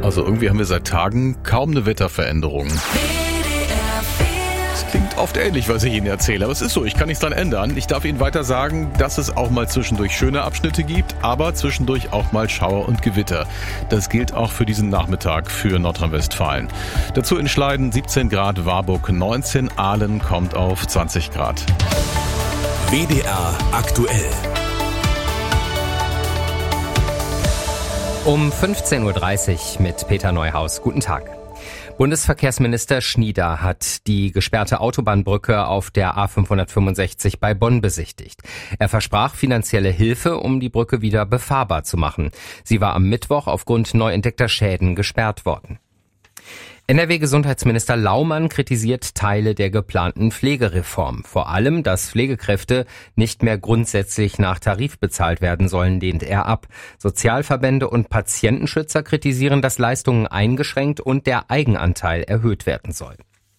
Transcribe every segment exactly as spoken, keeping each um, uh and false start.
Also irgendwie haben wir seit Tagen kaum eine Wetterveränderung. Das klingt oft ähnlich, was ich Ihnen erzähle, aber es ist so, ich kann nichts dran ändern. Ich darf Ihnen weiter sagen, dass es auch mal zwischendurch schöne Abschnitte gibt, aber zwischendurch auch mal Schauer und Gewitter. Das gilt auch für diesen Nachmittag für Nordrhein-Westfalen. Dazu in Schleiden siebzehn Grad, Warburg neunzehn, Aalen kommt auf zwanzig Grad. W D R aktuell. Um fünfzehn Uhr dreißig mit Peter Neuhaus. Guten Tag. Bundesverkehrsminister Schnieder hat die gesperrte Autobahnbrücke auf der A fünfhundertfünfundsechzig bei Bonn besichtigt. Er versprach finanzielle Hilfe, um die Brücke wieder befahrbar zu machen. Sie war am Mittwoch aufgrund neu entdeckter Schäden gesperrt worden. N R W-Gesundheitsminister Laumann kritisiert Teile der geplanten Pflegereform. Vor allem, dass Pflegekräfte nicht mehr grundsätzlich nach Tarif bezahlt werden sollen, lehnt er ab. Sozialverbände und Patientenschützer kritisieren, dass Leistungen eingeschränkt und der Eigenanteil erhöht werden soll.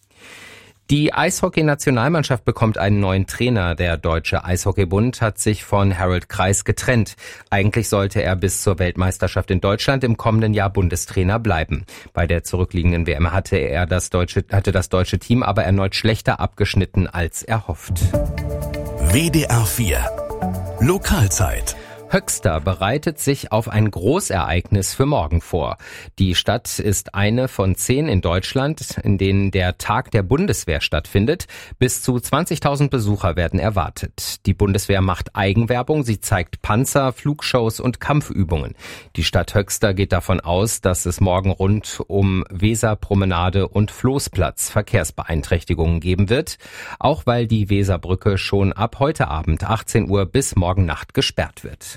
Die Eishockey-Nationalmannschaft bekommt einen neuen Trainer. Der Deutsche Eishockeybund hat sich von Harold Kreis getrennt. Eigentlich sollte er bis zur Weltmeisterschaft in Deutschland im kommenden Jahr Bundestrainer bleiben. Bei der zurückliegenden W M hatte er das deutsche, hatte das deutsche Team aber erneut schlechter abgeschnitten als erhofft. W D R vier Lokalzeit. Höxter bereitet sich auf ein Großereignis für morgen vor. Die Stadt ist eine von zehn in Deutschland, in denen der Tag der Bundeswehr stattfindet. Bis zu zwanzigtausend Besucher werden erwartet. Die Bundeswehr macht Eigenwerbung. Sie zeigt Panzer, Flugshows und Kampfübungen. Die Stadt Höxter geht davon aus, dass es morgen rund um Weserpromenade und Floßplatz Verkehrsbeeinträchtigungen geben wird. Auch weil die Weserbrücke schon ab heute Abend achtzehn Uhr bis morgen Nacht gesperrt wird.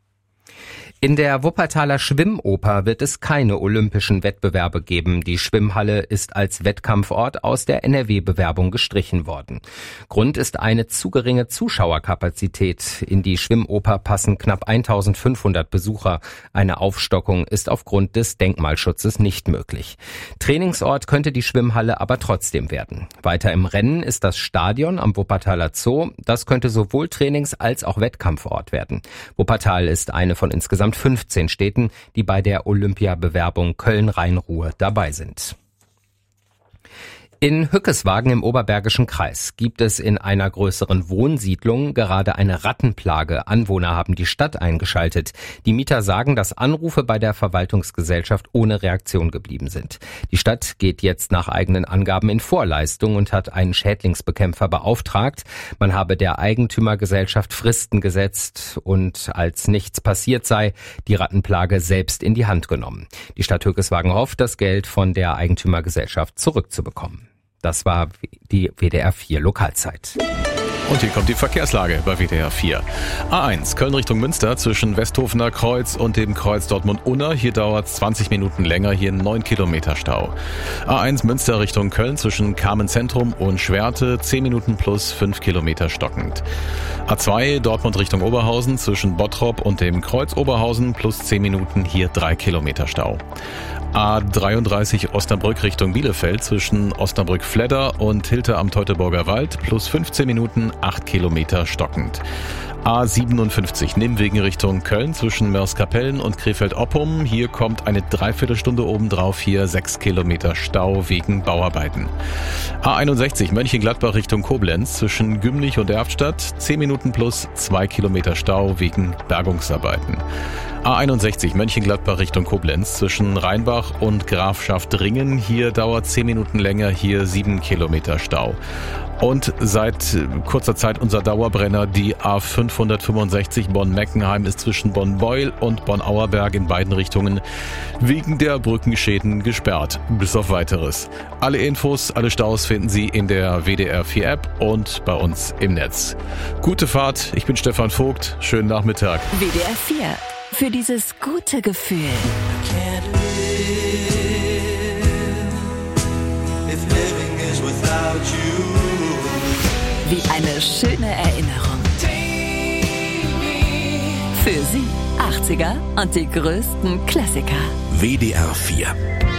In der Wuppertaler Schwimmoper wird es keine olympischen Wettbewerbe geben. Die Schwimmhalle ist als Wettkampfort aus der N R W-Bewerbung gestrichen worden. Grund ist eine zu geringe Zuschauerkapazität. In die Schwimmoper passen knapp eintausendfünfhundert Besucher. Eine Aufstockung ist aufgrund des Denkmalschutzes nicht möglich. Trainingsort könnte die Schwimmhalle aber trotzdem werden. Weiter im Rennen ist das Stadion am Wuppertaler Zoo. Das könnte sowohl Trainings- als auch Wettkampfort werden. Wuppertal ist eine von insgesamt fünfzehn Städten, die bei der Olympiabewerbung Köln-Rhein-Ruhr dabei sind. In Hückeswagen im Oberbergischen Kreis gibt es in einer größeren Wohnsiedlung gerade eine Rattenplage. Anwohner haben die Stadt eingeschaltet. Die Mieter sagen, dass Anrufe bei der Verwaltungsgesellschaft ohne Reaktion geblieben sind. Die Stadt geht jetzt nach eigenen Angaben in Vorleistung und hat einen Schädlingsbekämpfer beauftragt. Man habe der Eigentümergesellschaft Fristen gesetzt und als nichts passiert sei, die Rattenplage selbst in die Hand genommen. Die Stadt Hückeswagen hofft, das Geld von der Eigentümergesellschaft zurückzubekommen. Das war die W D R vier Lokalzeit. Und hier kommt die Verkehrslage bei W D R vier. A eins, Köln Richtung Münster zwischen Westhofener Kreuz und dem Kreuz Dortmund-Unna. Hier dauert es zwanzig Minuten länger, hier neun Kilometer Stau. A eins Münster Richtung Köln zwischen Carmen-Zentrum und Schwerte, zehn Minuten plus fünf Kilometer stockend. A zwei Dortmund Richtung Oberhausen zwischen Bottrop und dem Kreuz Oberhausen plus zehn Minuten, hier drei Kilometer Stau. A dreiunddreißig Osnabrück Richtung Bielefeld zwischen Osnabrück-Fledder und Hilter am Teutoburger Wald plus fünfzehn Minuten, acht Kilometer stockend. A siebenundfünfzig Nimwegen Richtung Köln zwischen Mörs-Kapellen und Krefeld-Oppum. Hier kommt eine Dreiviertelstunde obendrauf, hier sechs Kilometer Stau wegen Bauarbeiten. A einundsechzig Mönchengladbach Richtung Koblenz zwischen Gümlich und Erftstadt, zehn Minuten plus zwei Kilometer Stau wegen Bergungsarbeiten. A einundsechzig Mönchengladbach Richtung Koblenz zwischen Rheinbach und Grafschaft-Ringen. Hier dauert zehn Minuten länger, hier sieben Kilometer Stau. Und seit kurzer Zeit unser Dauerbrenner, die A fünfhundertfünfundsechzig Bonn-Meckenheim ist zwischen Bonn-Beul und Bonn-Auerberg in beiden Richtungen wegen der Brückenschäden gesperrt. Bis auf Weiteres. Alle Infos, alle Staus finden Sie in der W D R vier App und bei uns im Netz. Gute Fahrt, ich bin Stefan Vogt. Schönen Nachmittag. W D R vier. Für dieses gute Gefühl. Wie eine schöne Erinnerung. Für Sie achtziger und die größten Klassiker. W D R vier